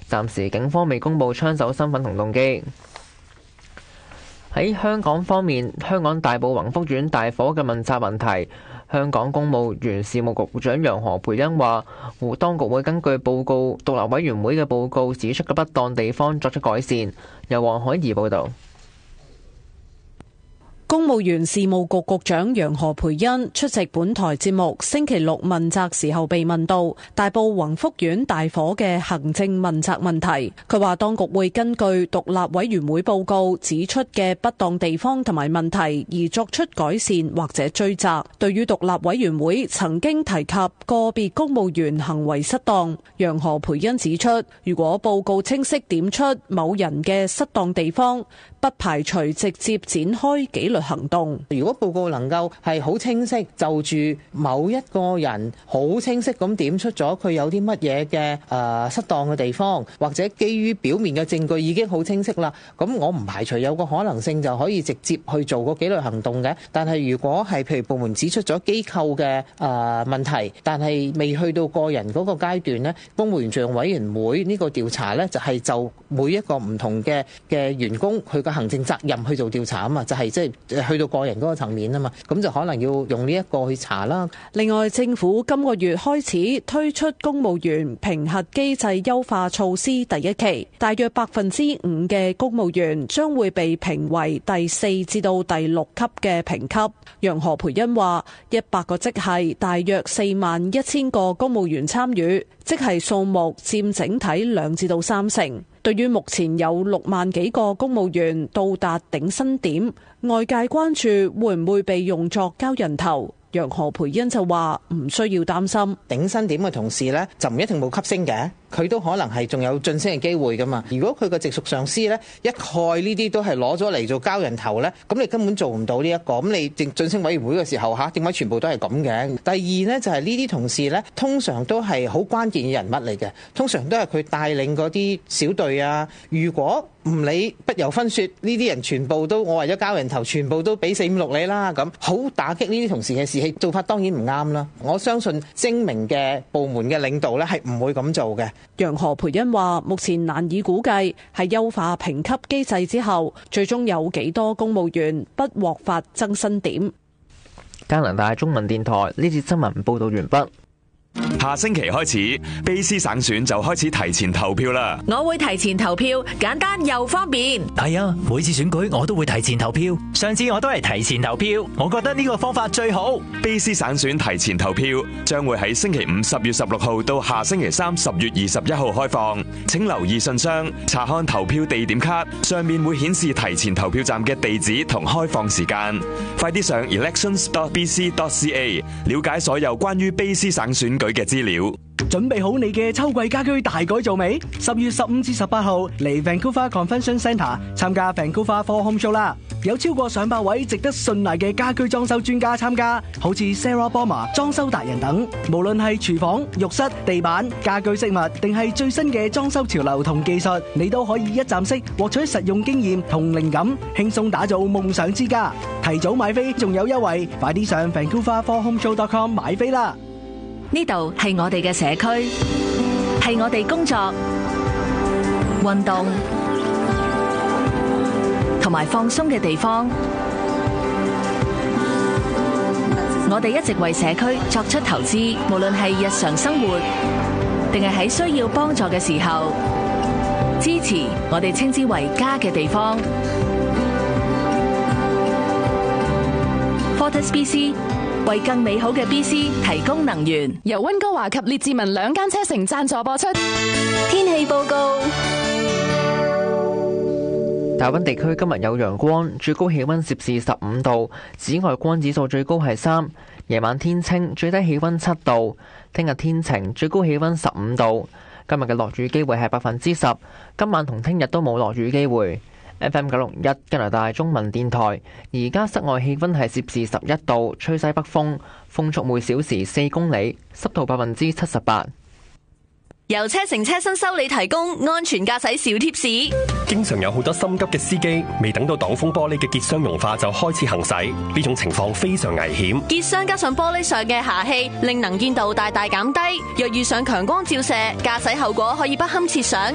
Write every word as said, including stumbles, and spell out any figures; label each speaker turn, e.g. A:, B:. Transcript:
A: 暫時警方未公布槍手身份同動機。喺香港方面，香港大埔宏福苑大火嘅問責問題，香港公務員事務局局長楊何蓓茵話，當局會根據報告獨立委員會嘅報告指出嘅不當地方作出改善。由黃海怡報導。
B: 公務員事務局局長楊何蓓茵出席本台節目星期六問責時候被問到大埔宏福苑大火嘅行政問責問題，佢話當局會根據獨立委員會報告指出嘅不當地方同埋問題而作出改善或者追責。對於獨立委員會曾經提及個別公務員行為失當，楊何蓓茵指出，如果報告清晰點出某人嘅失當地方，不排除直接展開紀律行動。
C: 如果報告能夠係好清晰，就住某一個人好清晰咁點出咗佢有啲乜嘢嘅誒失當嘅地方，或者基於表面嘅證據已經好清晰啦，咁我唔排除有個可能性就可以直接去做個紀律行動嘅。但係如果係譬如部門指出咗機構嘅誒問題，但係未去到個人嗰個階段呢，公務員敘用委員會呢個調查呢，就係就每一個唔同嘅嘅員工佢嘅行政責任去做調查啊嘛，就係即係去到個人嗰個層面啊嘛，咁就可能要用呢一個去查啦。
B: 另外，政府今個月開始推出公務員評核機制優化措施第一期，大約百分之五嘅公務員將會被評為第四至到第六級嘅評級。楊何蓓茵話：一百個職系大約四萬一千個公務員參與，職系數目佔整體兩至到三成。對於目前有六萬幾個公務員到達頂薪點，外界關注會唔會被用作交人頭。楊何蓓茵就話唔需要擔心，
C: 頂薪點嘅同事呢，就唔一定冇級升嘅，佢都可能係仲有晉升嘅機會噶嘛。如果佢個直屬上司呢，一概呢啲都係攞咗嚟做交人頭呢，咁你根本做唔到呢一個。咁你晉晉升委員會嘅時候吓，點解全部都係咁嘅？第二呢，就係呢啲同事呢，通常都係好關鍵嘅人物嚟嘅，通常都係佢帶領嗰啲小隊啊。如果唔理不由分說，呢啲人全部都我為咗交人頭，全部都俾四五六你啦，咁好打擊呢啲同事嘅士氣，做法當然唔啱啦。我相信精明嘅部門嘅領導呢係唔會咁做嘅。
B: 楊何蓓茵話：目前難以估計喺優化評級機制之後，最終有幾多公務員不獲發增薪點。
A: 加拿大中文電台呢節新聞報道完畢。
D: 下星期開始，卑詩省選就開始提前投票啦。
E: 我會提前投票，簡單又方便。
F: 係啊，每次選舉我都會提前投票。上次我都係提前投票，我覺得呢個方法最好。
D: 卑詩省選提前投票將會喺星期五十月十六號到下星期三十月二十一號開放，請留意信箱查看投票地點卡，上面會顯示提前投票站嘅地址同開放時間。快啲上 elections dot b c dot c a 了解所有關於卑詩省選舉嘅資料。
G: 準備好你嘅秋季家居大改造未？十月十五至十八號嚟 Vancouver Convention Centre 參加 Vancouver Fall Home Show 啦！有超過上百位值得信賴嘅家居裝修專家參加，好似 Sarah Bomber 裝修達人等。無論係廚房、浴室、地板、家居飾物，定係最新嘅裝修潮流同技術，你都可以一站式獲取實用經驗同靈感，輕鬆打造夢想之家。提早買飛仲有優惠，快啲上 Vancouver Fall Home Show dot com 買飛啦！
E: 呢度係我哋嘅社區，係我哋工作、運動同埋放鬆嘅地方。我哋一直為社區作出投資，無論係日常生活，定係喺需要幫助嘅時候，支持我哋稱之為家嘅地方。Fortis B C為更美好嘅 B C 提供能源，
H: 由溫哥華及列治文兩間車城贊助播出。
E: 天氣報告：
A: 大溫地區今日有陽光，最高氣溫攝氏十五度，紫外光指數最高係三。夜晚天清，最低氣溫七度。聽日天晴，最高氣溫十五度。今日嘅落雨機會係百分之十，今晚同聽日都冇落雨機會。F M 九六一加拿大中文電台，而家室外氣溫係攝氏十一度，吹西北風，風速每小時四公里，濕度百分之七十八。
E: 由車城車身修理提供安全駕駛小貼士。
I: 經常有好多心急嘅司機，未等到擋風玻璃嘅結霜融化就開始行駛，呢種情況非常危險。
E: 結霜加上玻璃上嘅霞氣，令能見度大大減低。若遇上強光照射，駕駛後果可以不堪設想。